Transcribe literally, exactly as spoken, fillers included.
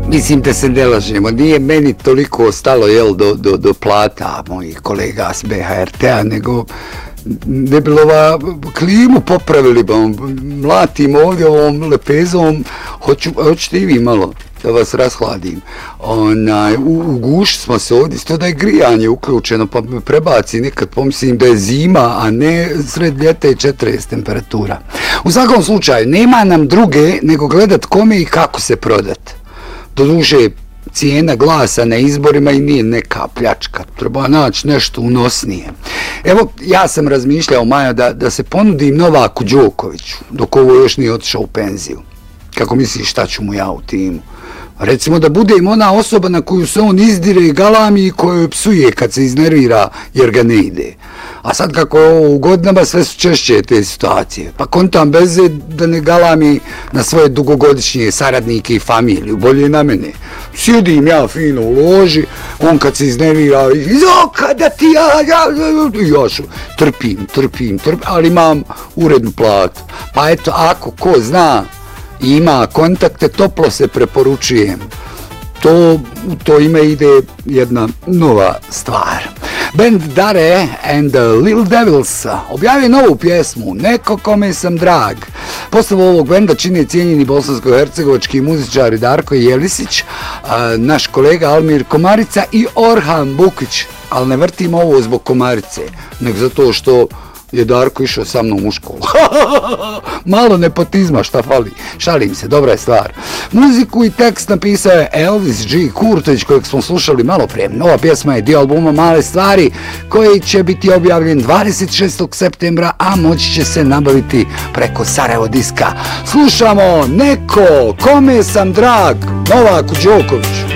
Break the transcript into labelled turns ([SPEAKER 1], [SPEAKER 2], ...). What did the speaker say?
[SPEAKER 1] Mislim da se ne lažemo, nije meni toliko ostalo jel, do, do, do plata mojih kolega s B H R T-a, nego ne bilo ova klimu popravili, ba, mlatimo ovdje ovom lepezom, hoću, hoćete i vi malo da vas rashladim. Onaj, u, u guši smo se ovdje, sto da je grijanje uključeno, pa me prebaci nekad, pomislim da je zima, a ne sred ljeta i četrdeset temperatura. U svakom slučaju, nema nam druge nego gledat kome i kako se prodat. Doduše, cijena glasa na izborima i nije neka pljačka, treba naći nešto unosnije. Evo, ja sam razmišljao, Maja, da, da se ponudim Novaku Đokoviću, dok ovo još nije otišao u penziju. Kako misliš šta ću mu ja u timu? Recimo da budem ona osoba na koju se on izdire i galami i koju psuje kad se iznervira jer ga ne ide. A sad kako je ovo u godinama sve su češće te situacije. Pa kontam beze da ne galami na svoje dugogodišnje saradnike i familiju, bolje na mene. Sjedim ja fino u loži, on kad se iznervira, jo, kada ti ja, ja, ja, ja šu, trpim, trpim, trpim, ali imam urednu platu. Pa eto, ako ko zna, ima kontakte, toplo se preporučujem. To, u to ime ide jedna nova stvar. Band Dare and the Little Devils objavio novu pjesmu Neko kome sam drag. Postavu ovog benda čine cijenjeni bosansko-hercegovački muzičari Darko Jelisić, naš kolega Almir Komarica i Orhan Bukić. Ali ne vrtimo ovo zbog Komarice, nego zato što je Darko išao sa mnom u školu. Malo nepotizma, šta fali. Šalim se, dobra je stvar. Muziku i tekst napisao je Elvis G. Kurtović, kojeg smo slušali malo prije. Nova pjesma je dio albuma Male stvari, koji će biti objavljen dvadeset šestog septembra, a moći će se nabaviti preko Sarajevo diska. Slušamo Neko kome sam drag, Novaku Đokoviću.